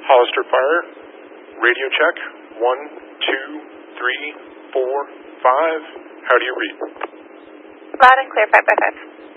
Hollister Fire, radio check, 1, 2, 3, 4, 5. How do you read? Loud and clear, 5 by 5.